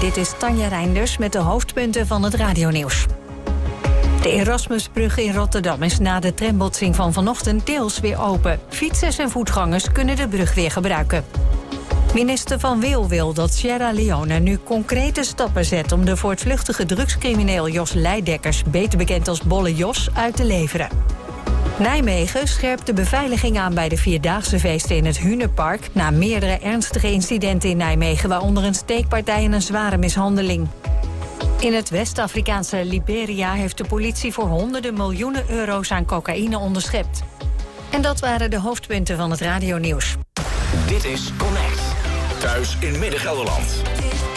Dit is Tanja Reinders met de hoofdpunten van het radionieuws. De Erasmusbrug in Rotterdam is na de trambotsing van vanochtend deels weer open. Fietsers en voetgangers kunnen de brug weer gebruiken. Minister Van wil dat Sierra Leone nu concrete stappen zet om de voortvluchtige drugscrimineel Jos Leidekkers, beter bekend als Bolle Jos, uit te leveren. Nijmegen scherpt de beveiliging aan bij de Vierdaagse feesten in het Hunenpark na meerdere ernstige incidenten in Nijmegen, waaronder een steekpartij en een zware mishandeling. In het West-Afrikaanse Liberia heeft de politie voor honderden miljoenen euro's aan cocaïne onderschept. En dat waren de hoofdpunten van het radionieuws. Dit is Connect. Thuis in Midden-Gelderland.